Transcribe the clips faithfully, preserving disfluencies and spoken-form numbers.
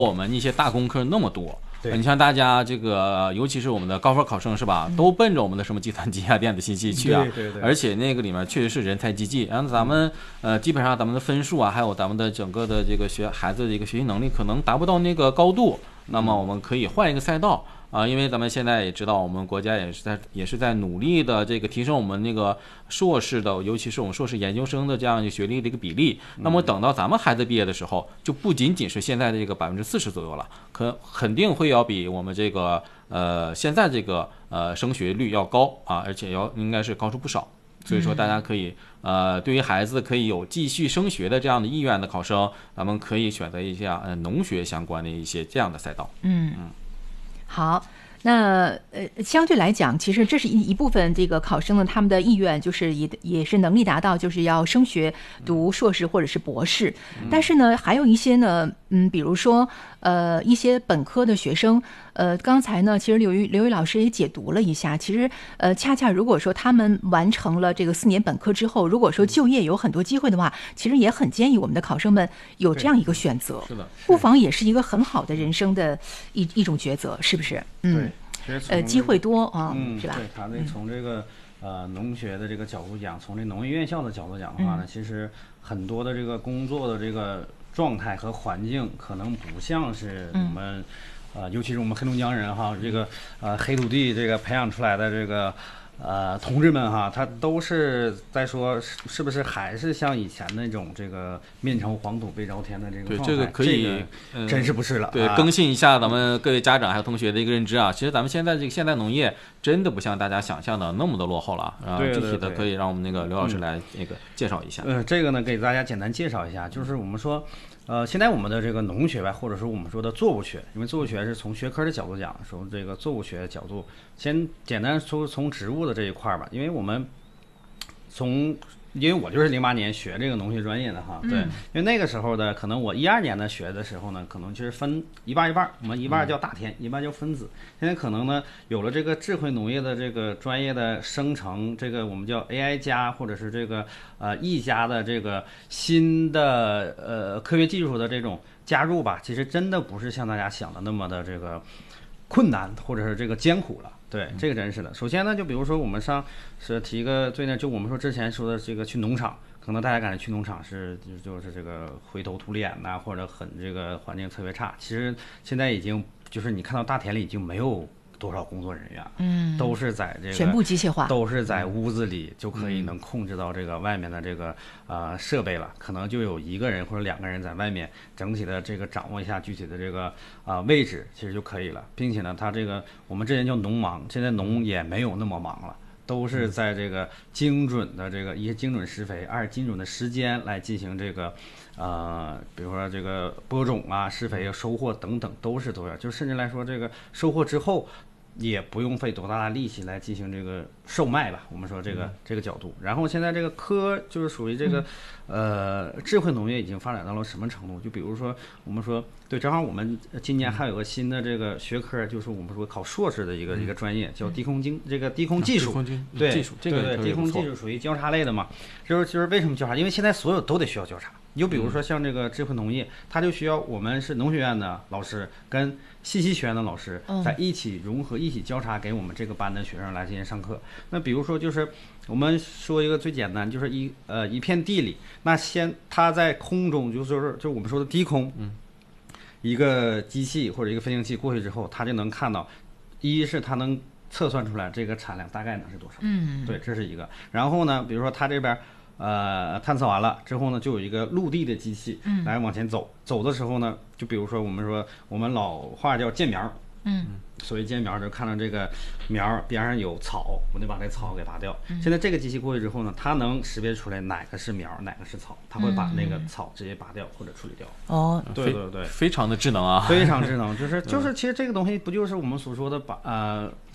我们一些大工科那么多。 对， 你像大家这个，尤其是我们的高分考生是吧，都奔着我们的什么计算机啊、电子信息去啊。 对对对。 而且那个里面确实是人才济济，然后咱们呃，基本上咱们的分数啊，还有咱们的整个的这个学孩子的一个学习能力，可能达不到那个高度。那么我们可以换一个赛道。啊，因为咱们现在也知道，我们国家也是在也是在努力的这个提升我们那个硕士的，尤其是我们硕士研究生的这样一个学历的一个比例。那么等到咱们孩子毕业的时候，就不仅仅是现在的这个百分之四十左右了，可肯定会要比我们这个呃现在这个呃升学率要高啊，而且要应该是高出不少。所以说，大家可以呃，对于孩子可以有继续升学的这样的意愿的考生，咱们可以选择一下呃农学相关的一些这样的赛道。 嗯嗯。好，那呃，相对来讲，其实这是一一部分这个考生呢，他们的意愿就是也也是能力达到，就是要升学读硕士或者是博士。嗯、但是呢，还有一些呢，嗯，比如说呃一些本科的学生，呃，刚才呢，其实刘宇刘宇老师也解读了一下，其实呃，恰恰如果说他们完成了这个四年本科之后，如果说就业有很多机会的话，其实也很建议我们的考生们有这样一个选择， 是的， 不妨也是一个很好的人生的一一种抉择，是不是？嗯。呃，机会多啊， 嗯， 是吧？ 对，他那从这个呃农学的这个角度讲，从这农业院校的角度讲的话呢， 嗯、 其实很多的这个工作的这个状态和环境，可能不像是我们、嗯、呃，尤其是我们黑龙江人哈，这个呃黑土地这个培养出来的这个。呃，同志们哈，他都是在说，是不是还是像以前那种这个面朝黄土背朝天的这个状态？ 对，这个可以， 这个、真是不是了。 对， 啊、 更新一下咱们各位家长还有同学的一个认知啊。其实咱们现在这个现代农业真的不像大家想象的那么的落后了啊。具体的可以让我们那个刘老师来那个介绍一下。 嗯，呃、这个呢，给大家简单介绍一下，就是我们说。呃，现在我们的这个农学吧，或者说我们说的作物学，因为作物学是从学科的角度讲，从这个作物学的角度，先简单说从植物的这一块吧，因为我们从。因为我就是零八年学这个农学专业的哈，对，因为那个时候的可能我一二年的学的时候呢，可能就是分一半一半，我们一半叫大田，一半叫分子。现在可能呢有了这个智慧农业的这个专业的生成，这个我们叫 A I 加或者是这个呃 E 加的这个新的呃科学技术的这种加入吧，其实真的不是像大家想的那么的这个困难或者是这个艰苦了。对，这个真是的。首先呢，就比如说我们上是提一个最呢，就我们说之前说的这个去农场，可能大家感觉去农场是就就是这个灰头土脸呐、啊，或者很这个环境特别差。其实现在已经就是你看到大田里已经没有多少工作人员， 嗯， 都是在这个全部机械化， 都是在屋子里就可以能控制到这个外面的这个呃设备了，可能就有一个人或者两个人在外面整体的这个掌握一下具体的这个啊、呃、位置，其实就可以了，并且呢，它这个我们之前叫农忙，现在农也没有那么忙了。都是在这个精准的这个一些精准施肥，二精准的时间来进行这个，呃，比如说这个播种啊、施肥、收获等等，都是都要。就甚至来说，这个收获之后，也不用费多大的力气来进行这个售卖吧。我们说这个、嗯、这个角度。然后现在这个科就是属于这个，呃，智慧农业已经发展到了什么程度？就比如说我们说，对，正好我们今年还有个新的这个学科，就是我们说考硕士的一个、嗯、一个专业，叫低空经这个低空技术。 啊、低空对技术，这个对对，低空技术属于交叉类的嘛。就是就是为什么交叉？因为现在所有都得需要交叉。你就比如说像这个智慧农业，它就需要我们是农学院的老师跟信息学院的老师在一起融合、一起交叉，给我们这个班的学生来进行上课。那比如说就是我们说一个最简单，就是一呃一片地里，那先它在空中，就是就我们说的低空， 嗯， 一个机器或者一个飞行器过去之后，它就能看到，一是它能测算出来这个产量大概能是多少， 嗯， 对，这是一个。然后呢，比如说它这边。呃，探测完了之后呢，就有一个陆地的机器来往前走。嗯、走的时候呢，就比如说我们说我们老话叫见苗， 嗯， 所谓见苗就看到这个苗边上有草，我得把这草给拔掉。 嗯、 现在这个机器过去之后呢，它能识别出来哪个是苗，哪个是草，它会把那个草直接拔掉或者处理掉。 哦， 对对对， 非常的智能啊， 非常智能，就是就是，其实这个东西不就是我们所说的把呃。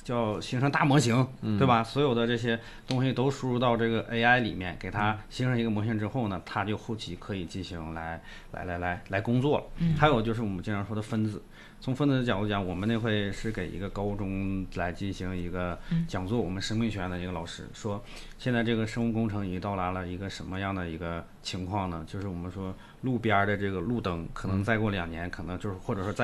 叫形成大模型， 嗯、 对吧？所有的这些东西都输入到这个 A I 里面，给它形成一个模型之后呢，它就后期可以进行来来来来来工作了。 嗯、 还有就是我们经常说的分子。从分子的角度讲，我们那会是给一个高中来进行一个讲座，我们生命学院的一个老师说，现在这个生物工程已经到达了一个什么样的一个情况呢？就是我们说路边的这个路灯，可能再过两年，可能就是或者说再